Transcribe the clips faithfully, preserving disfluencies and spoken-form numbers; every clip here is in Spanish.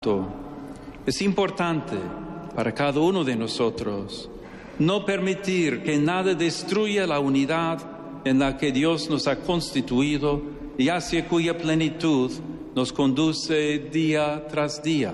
acto. Es importante para cada uno de nosotros no permitir que nada destruya la unidad en la que Dios nos ha constituido y hacia cuya plenitud nos conduce día tras día.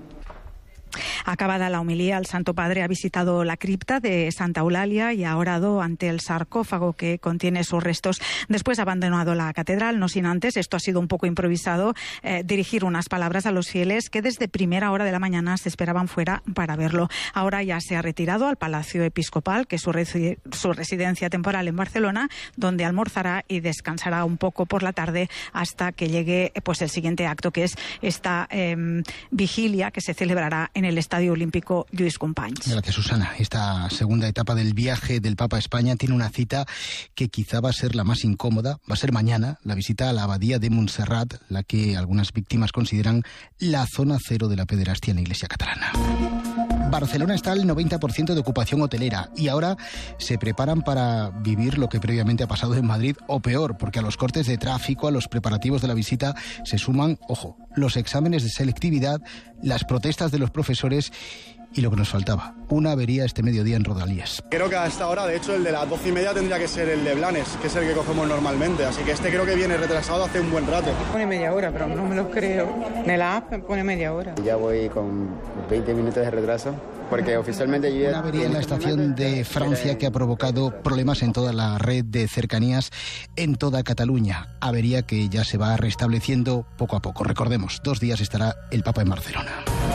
Acabada la homilía, el Santo Padre ha visitado la cripta de Santa Eulalia y ha orado ante el sarcófago que contiene sus restos. Después ha abandonado la catedral, no sin antes, esto ha sido un poco improvisado, eh, dirigir unas palabras a los fieles que desde primera hora de la mañana se esperaban fuera para verlo. Ahora ya se ha retirado al Palacio Episcopal, que es su, resi- su residencia temporal en Barcelona, donde almorzará y descansará un poco por la tarde hasta que llegue pues el siguiente acto, que es esta eh, vigilia que se celebrará en el Estadio Olímpico Lluís Companys. Gracias, Susana. Esta segunda etapa del viaje del Papa a España tiene una cita que quizá va a ser la más incómoda. Va a ser mañana, la visita a la abadía de Montserrat, la que algunas víctimas consideran la zona cero de la pederastia en la Iglesia catalana. Barcelona está al noventa por ciento de ocupación hotelera y ahora se preparan para vivir lo que previamente ha pasado en Madrid o peor, porque a los cortes de tráfico, a los preparativos de la visita se suman, ojo, los exámenes de selectividad, las protestas de los profesores y lo que nos faltaba, una avería este mediodía en Rodalies. Creo que hasta ahora, de hecho, el de las doce y media tendría que ser el de Blanes, que es el que cogemos normalmente, así que este creo que viene retrasado hace un buen rato. Pone media hora, pero no me lo creo. En la app me pone media hora. Ya voy con veinte minutos de retraso, porque oficialmente yo ya... Una avería en la estación de Francia que ha provocado problemas en toda la red de cercanías en toda Cataluña. Avería que ya se va restableciendo poco a poco. Recordemos, dos días estará el Papa en Barcelona.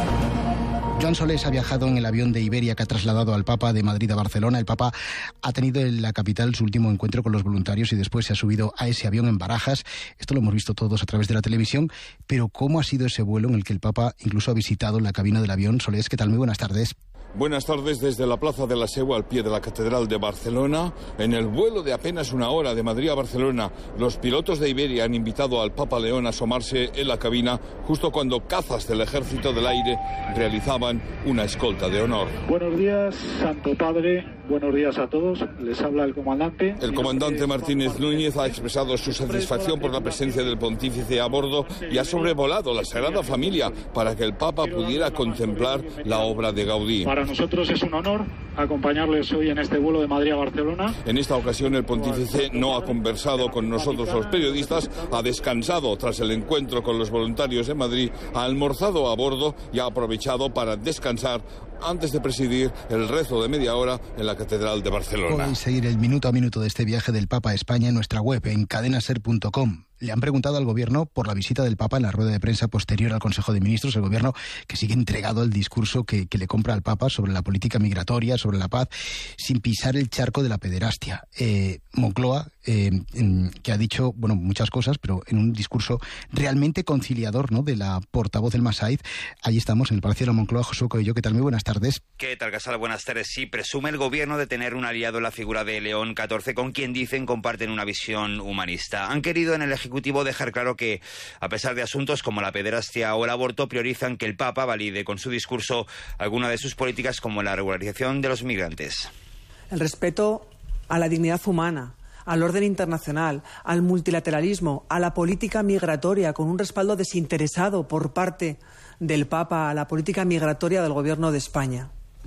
Joan Solés ha viajado en el avión de Iberia que ha trasladado al Papa de Madrid a Barcelona. El Papa ha tenido en la capital su último encuentro con los voluntarios y después se ha subido a ese avión en Barajas. Esto lo hemos visto todos a través de la televisión. Pero ¿cómo ha sido ese vuelo en el que el Papa incluso ha visitado la cabina del avión? Solés, ¿qué tal? Muy buenas tardes. Buenas tardes desde la Plaza de la Seu al pie de la Catedral de Barcelona. En el vuelo de apenas una hora de Madrid a Barcelona, los pilotos de Iberia han invitado al Papa León a asomarse en la cabina justo cuando cazas del Ejército del Aire realizaban una escolta de honor. Buenos días, Santo Padre. Buenos días a todos. Les habla el comandante. El comandante Martínez Núñez ha expresado su satisfacción por la presencia del pontífice a bordo y ha sobrevolado la Sagrada Familia para que el Papa pudiera contemplar la obra de Gaudí. Para nosotros es un honor acompañarles hoy en este vuelo de Madrid a Barcelona. En esta ocasión el pontífice no ha conversado con nosotros los periodistas, ha descansado tras el encuentro con los voluntarios en Madrid, ha almorzado a bordo y ha aprovechado para descansar antes de presidir el rezo de media hora en la Catedral de Barcelona. Podéis seguir el minuto a minuto de este viaje del Papa a España en nuestra web, en cadena ser punto com. Le han preguntado al Gobierno por la visita del Papa en la rueda de prensa posterior al Consejo de Ministros. El Gobierno que sigue entregado al discurso que, que le compra al Papa sobre la política migratoria, sobre la paz, sin pisar el charco de la pederastia. Eh, Moncloa, eh, en, que ha dicho bueno muchas cosas, pero en un discurso realmente conciliador, ¿no?, de la portavoz del Masaid. Allí estamos, en el Palacio de la Moncloa. Josué Coello, ¿qué tal? Muy buenas tardes. ¿Qué tal, Casal? Buenas tardes. Sí, presume el Gobierno de tener un aliado en la figura de León catorce, con quien dicen comparten una visión humanista. Han querido en el Ejecutivo dejar claro que, a pesar de asuntos como la pederastia o el aborto, priorizan que el Papa valide con su discurso alguna de sus políticas, como la regularización de los migrantes. El respeto a la dignidad humana, al orden internacional, al multilateralismo, a la política migratoria, con un respaldo desinteresado por parte del Papa a la política migratoria del Gobierno de España.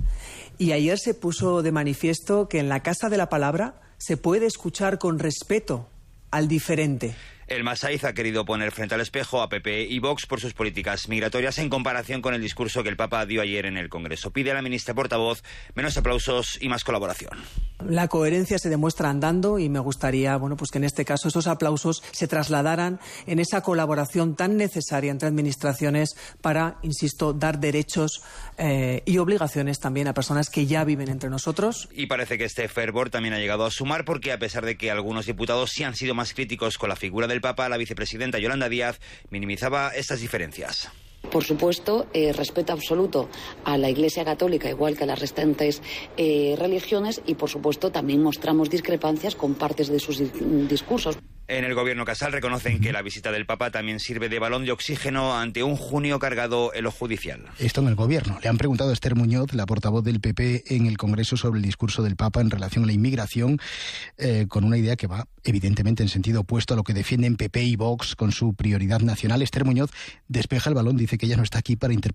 Y ayer se puso de manifiesto que en la Casa de la Palabra se puede escuchar con respeto al diferente. El Masaid ha querido poner frente al espejo a P P y Vox por sus políticas migratorias en comparación con el discurso que el Papa dio ayer en el Congreso. Pide a la ministra portavoz menos aplausos y más colaboración. La coherencia se demuestra andando y me gustaría, bueno, pues que en este caso esos aplausos se trasladaran en esa colaboración tan necesaria entre administraciones para, insisto, dar derechos eh, y obligaciones también a personas que ya viven entre nosotros. Y parece que este fervor también ha llegado a sumar, porque a pesar de que algunos diputados sí han sido más críticos con la figura del Papa, la vicepresidenta Yolanda Díaz minimizaba estas diferencias. Por supuesto, eh, respeto absoluto a la Iglesia Católica, igual que a las restantes eh, religiones, y por supuesto también mostramos discrepancias con partes de sus discursos. En el Gobierno Casal reconocen que la visita del Papa también sirve de balón de oxígeno ante un junio cargado en lo judicial. Esto en el Gobierno. Le han preguntado a Esther Muñoz, la portavoz del P P en el Congreso, sobre el discurso del Papa en relación a la inmigración, eh, con una idea que va evidentemente en sentido opuesto a lo que defienden P P y Vox con su prioridad nacional. Esther Muñoz despeja el balón, dice que ella no está aquí para interpretar